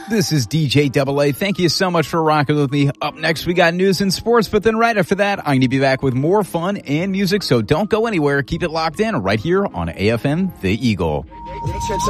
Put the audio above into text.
This is DJ AA. Thank you so much for rocking with me. Up next, we got news and sports, but then right after that, I'm going to be back with more fun and music, so don't go anywhere. Keep it locked in right here on AFM The Eagle.